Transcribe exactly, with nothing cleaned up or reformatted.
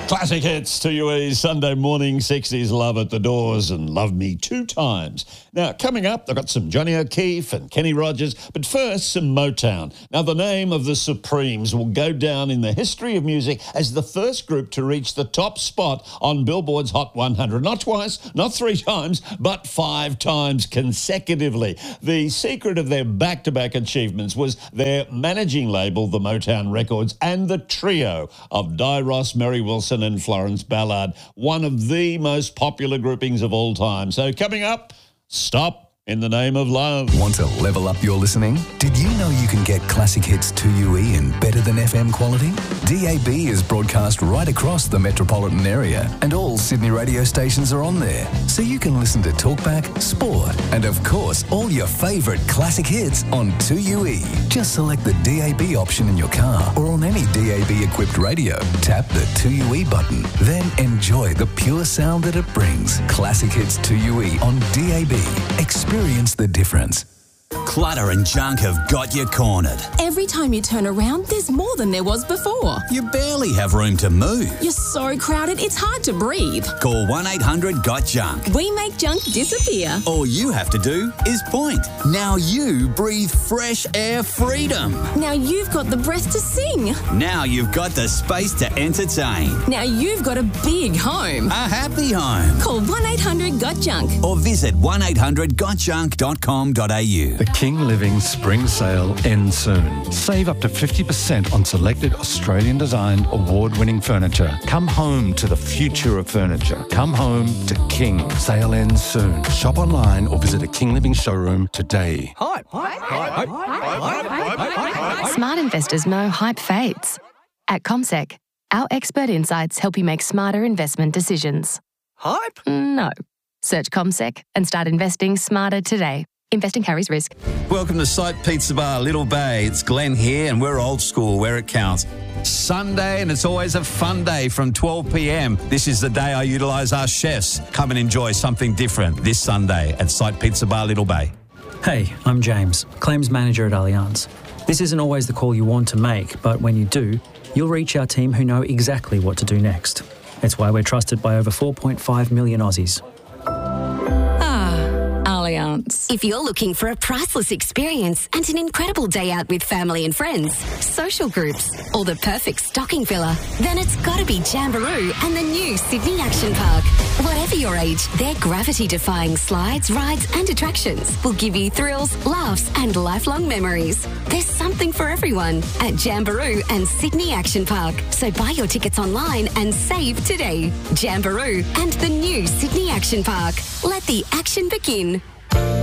Classic hits to U E's Sunday morning, sixties Love at the Doors and Love Me Two Times. Now, coming up, I've got some Johnny O'Keefe and Kenny Rogers, but first, some Motown. Now, the name of the Supremes will go down in the history of music as the first group to reach the top spot on Billboard's Hot one hundred. Not twice, not three times, but five times consecutively. The secret of their back-to-back achievements was their managing label, the Motown Records, and the trio of Di Ross, Mary Wilson, and Florence Ballard, one of the most popular groupings of all time. So coming up, Stop in the Name of Love. Want to level up your listening? Did you know you can get classic hits two U E in better than F M quality? D A B is broadcast right across the metropolitan area and all Sydney radio stations are on there. So you can listen to Talkback, Sport and of course all your favourite classic hits on two U E. Just select the D A B option in your car or on any D A B equipped radio. Tap the two U E button. Then enjoy the pure sound that it brings. Classic hits two U E on D A B. Experience the difference. Clutter and junk have got you cornered. Every time you turn around, there's more than there was before. You barely have room to move. You're so crowded, it's hard to breathe. Call one eight hundred got junk. We make junk disappear. All you have to do is point. Now you breathe fresh air freedom. Now you've got the breath to sing. Now you've got the space to entertain. Now you've got a big home. A happy home. Call one eight hundred got junk. Or visit one eight hundred got junk dot com dot a u. The King Living Spring Sale ends soon. Save up to fifty percent on selected Australian-designed, award-winning furniture. Come home to the future of furniture. Come home to King. Sale ends soon. Shop online or visit a King Living showroom today. Hype. Hype. Hype. Hype. Hype. Smart investors know hype fades. At CommSec, our expert insights help you make smarter investment decisions. Hype? No. Search CommSec and start investing smarter today. Investing carries risk. Welcome to Sight Pizza Bar, Little Bay. It's Glenn here, and we're old school where it counts. Sunday, and it's always a fun day from twelve p m. This is the day I utilise our chefs. Come and enjoy something different this Sunday at Sight Pizza Bar, Little Bay. Hey, I'm James, Claims Manager at Allianz. This isn't always the call you want to make, but when you do, you'll reach our team who know exactly what to do next. It's why we're trusted by over four point five million Aussies. Allianz. If you're looking for a priceless experience and an incredible day out with family and friends, social groups, or the perfect stocking filler, then it's got to be Jamboree and the new Sydney Action Park. Whatever your age, their gravity-defying slides, rides and attractions will give you thrills, laughs and lifelong memories. There's something for everyone at Jamboree and Sydney Action Park. So buy your tickets online and save today. Jamboree and the new Sydney Action Park. Let the action begin.